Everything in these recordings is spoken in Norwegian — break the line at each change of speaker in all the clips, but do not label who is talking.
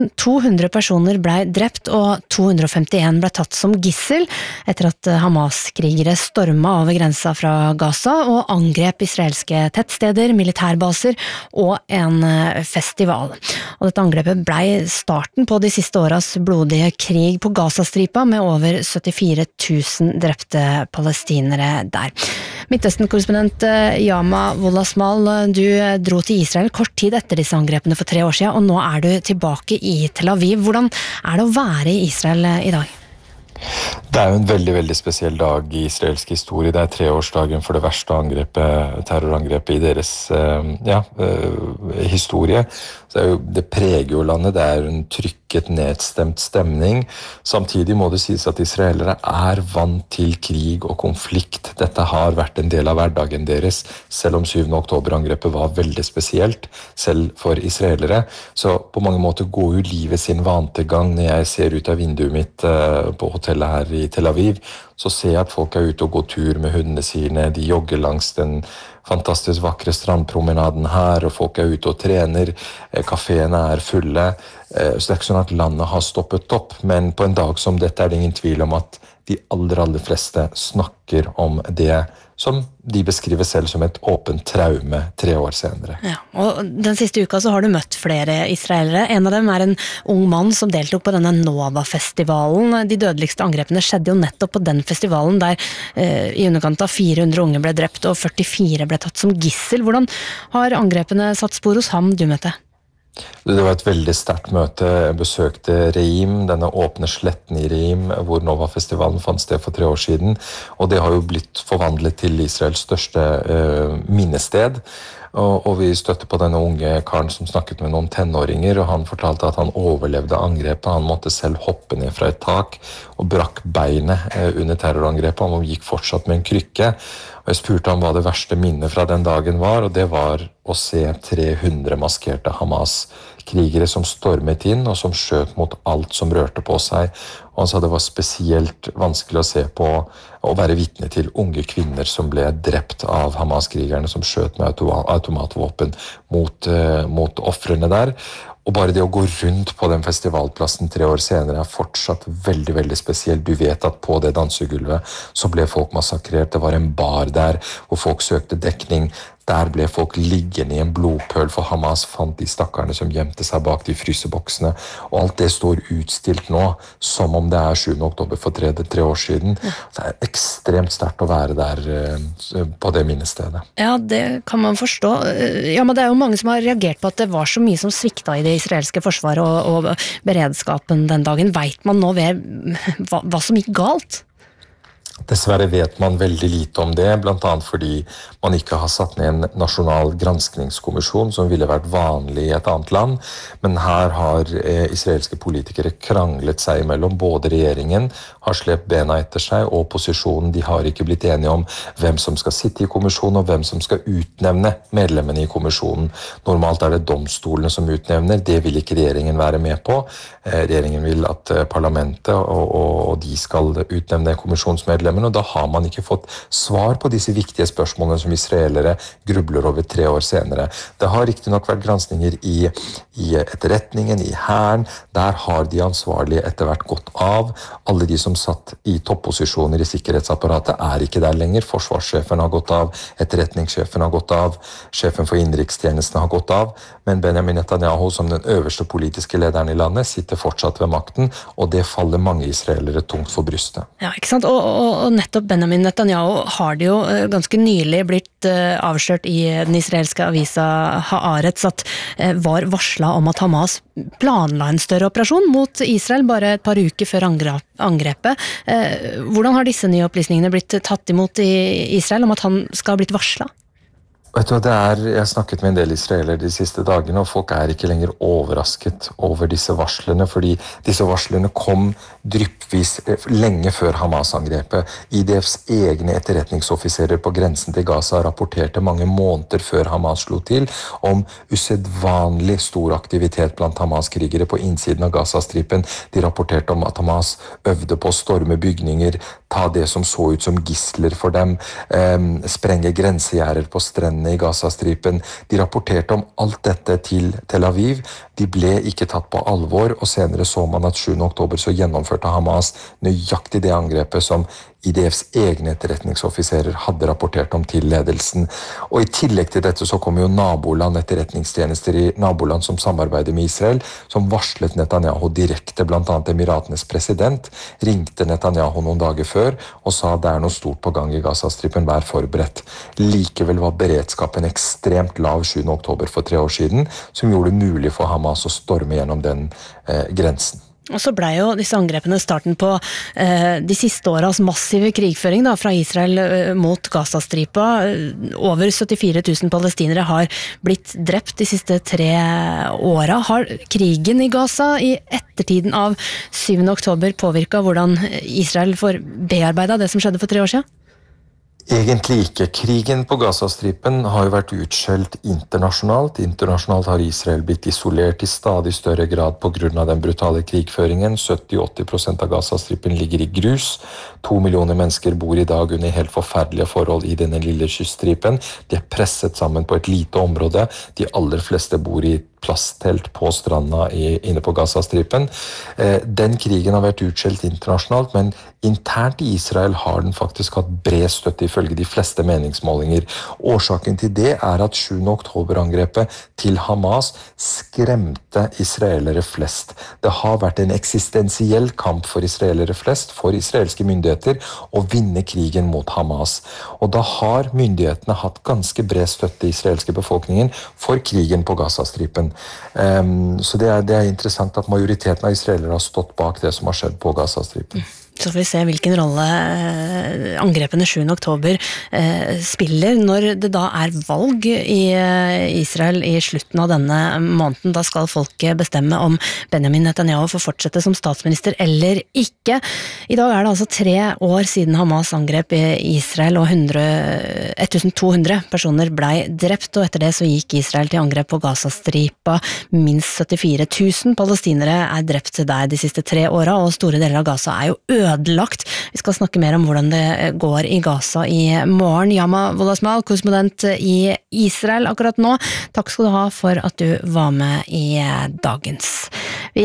200 personer ble drept og 251 ble tatt som gissel etter at Hamas-krigere stormet over grensa fra Gaza og angrep israelske tettsteder, militærbaser og en festival. Og dette angrepet ble starten på de siste åras blodige krig på Gazastripa med over 74 000 drepte palestinere der. Midtøsten-korrespondent Yama Wolasmal, du dro til Israel kort tid etter disse angrepene for 3 år siden, og nå er du tilbake i Tel Aviv. Hvordan er det å være i Israel i dag?
Det er jo en veldig, veldig spesiell dag i israelsk historie. Det er 3-årsdagen for det verste terrorangrepet i deres historie. Det preger jo landet, det er en trykket, nedstemt stemning. Samtidig må det sies at israelere er vant til krig og konflikt. Dette har vært en del av hverdagen deres, selv om 7. oktober-angrepet var veldig spesielt, selv for israelere. Så på mange måter går jo livet sin vante gang. Når jeg ser ut av vinduet mitt på hotellet her i Tel Aviv, så ser jeg at folk er ute og går tur med hundene sine, de jogger langs den fantastisk vakre strandpromenaden her, og folk er ute og trener, kaféene er fulle, så det er ikke sånn at landet har stoppet opp, men på en dag som dette er det ingen tvil om at de aller fleste snakker om det som de beskriver selv som et åpent traume 3 år senere.
Ja, og den siste uka så har du møtt flere israelere. En av dem er en ung mann som deltok på denne Nova-festivalen. De dødeligste angrepene skjedde jo nettopp på den festivalen der i underkant av 400 unge ble drept og 44 ble tatt som gissel. Hvordan har angrepene satt spor hos ham du møtte?
Det var et veldig sterkt møte. Jeg besøkte Reim, denne åpne sletten i Reim, hvor Nova-festivalen fant sted for 3 år siden. Og det har jo blitt forvandlet til Israels største minnested. Og vi støtte på denne unge karen som snakket med noen tenåringer, og han fortalte at han overlevde angrepet. Han måtte selv hoppe ned fra et tak og brakk beinet under terrorangrepet. Han gikk fortsatt med en krykke. Og jeg spurte ham hva det verste minnet fra den dagen var, og det var å se 300 maskerte Hamas-krigere som stormet inn og som skjøt mot alt som rørte på seg. Og han sa det var spesielt vanskelig å se på og være vitne til unge kvinner som ble drept av Hamas-krigerne som skjøt med automatvåpen mot ofrene der. Og bare det å gå rundt på den festivalplassen 3 år senere er fortsatt veldig, veldig spesielt. Du vet at på det dansegulvet så ble folk massakrert. Det var en bar der hvor folk søkte dekning. Der ble folk liggende i en blodpøl, for Hamas fant de stakkarene som gjemte seg bak de fryseboksene. Og alt det står utstilt nå, som om det er 7. oktober for 3 år siden. Det er ekstremt sterkt å være der på det minnestedet.
Ja, det kan man forstå. Ja, men det er jo mange som har reagert på at det var så mye som svikta i det israelske forsvaret og beredskapen den dagen. Vet man nå hva som gikk galt?
Dessverre vet man veldig lite om det, blant annet fordi man ikke har satt ned en nasjonal granskningskommisjon som ville vært vanlig i et annet land. Men her har israelske politikere kranglet seg imellom. Både regjeringen har slept bena etter seg, og opposisjonen de har ikke blitt enige om hvem som skal sitte i kommisjonen og hvem som skal utnevne medlemmene i kommisjonen. Normalt er det domstolene som utnevner, det vil ikke regjeringen være med på. Regjeringen vil at parlamentet og de skal utnevne kommisjonsmedlemmer, og da har man ikke fått svar på disse viktige spørsmålene som israelere grubler over 3 år senere. Det har riktig nok vært granskninger i etterretningen, i hæren. Der har de ansvarlige etter hvert gått av. Alle de som satt i topposisjoner i sikkerhetsapparatet er ikke der lenger. Forsvarssjefen har gått av, etterretningssjefen har gått av, sjefen for innenrikstjenesten har gått av, men Benjamin Netanyahu som den øverste politiske lederen i landet sitter fortsatt ved makten, og det faller mange israelere tungt for brystet.
Ja, ikke sant? Og nettopp Benjamin Netanyahu har det jo ganske nylig blitt avslørt i den israelske avisa Haaretz at var varslet om at Hamas planla en større operasjon mot Israel bare et par uker før angrepet. Hvordan har disse nye opplysningene blitt tatt imot i Israel om at han skal ha blitt varslet?
Vet du, jeg har snakket med en del israelere de siste dagene, og folk er ikke lenger overrasket over disse varslene, fordi disse varslene kom dryppvis lenge før Hamas-angrepet. IDFs egne etterretningsoffiserer på grensen til Gaza rapporterte mange måneder før Hamas slo til om usedvanlig stor aktivitet blant Hamas-krigere på innsiden av Gaza-stripen. De rapporterte om at Hamas øvde på å storme bygninger, ta det som så ut som gisler for dem, sprenge grensegjerder på strender, kvinnene i Gazastripen. De rapporterte om alt dette til Tel Aviv. De ble ikke tatt på alvor, og senere så man at 7. oktober så gjennomførte Hamas nøyaktig det angrepet som IDFs egne etterretningsoffiserer hadde rapportert om til ledelsen. Og i tillegg til dette så kommer jo naboland, etterretningstjenester i naboland som samarbeider med Israel, som varslet Netanyahu direkte, blant annet Emiratenes president, ringte Netanyahu noen dager før og sa det noe stort på gang i Gazastripen, vær forberedt. Likevel var beredskapen ekstremt lav 7. oktober for 3 år siden, som gjorde det mulig for Hamas å storme gjennom den grensen.
Og så ble jo disse angrepene starten på de siste åras massive krigføring da, fra Israel mot Gazastripa. Over 74 000 palestinere har blitt drept de siste 3 åra. Har krigen i Gaza i ettertiden av 7. oktober påvirket hvordan Israel får bearbeidet det som skjedde for 3 år siden?
Egentlig ikke. Krigen på Gazastripen har jo vært utskjelt internasjonalt. Internasjonalt har Israel blitt isolert i stadig større grad på grunn av den brutale krigføringen. 70-80% av Gazastripen ligger i grus. 2 millioner mennesker bor i dag under helt forferdelige forhold i denne lille kyststripen. De presset sammen på et lite område. De aller fleste bor i plasttelt på stranda inne på Gazastripen. Den krigen har vært utskjelt internasjonalt, men internt i Israel har den faktisk hatt bred støtte ifølge de fleste meningsmålinger. Årsaken til det at 7. oktober-angrepet til Hamas skremte israelere flest. Det har vært en eksistensiell kamp for israelere flest, for israelske myndigheter, å vinne krigen mot Hamas. Og da har myndighetene hatt ganske bred støtte i israelske befolkningen for krigen på Gazastripen. Så det er interessant at majoriteten av israelere har stått bak det som har skjedd på Gazastripen.
Så får vi se hvilken rolle angrepene 7. oktober spiller når det da valg i Israel i slutten av denne måneden. Da skal folket bestemme om Benjamin Netanyahu får fortsette som statsminister eller ikke. I dag det altså 3 år siden Hamas angrep i Israel, og 1200 personer ble drept, og etter det så gikk Israel til angrep på Gazastripa. Minst 74 000 palestinere drept der de siste 3 åra, og store deler av Gaza jo ødelagt. Vi skal snakke mer om hvordan det går i Gaza i morgen. Yama Wolasmal, korrespondent i Israel akkurat nå. Takk skal du ha for at du var med i dagens. Vi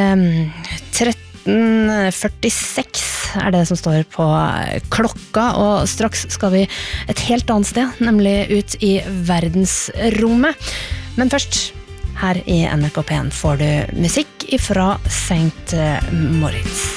13:46 det som står på klokka, og straks skal vi et helt annet sted, nemlig ut i verdensrommet. Men først, her i NRK P1 får du musikk ifra St. Moritz.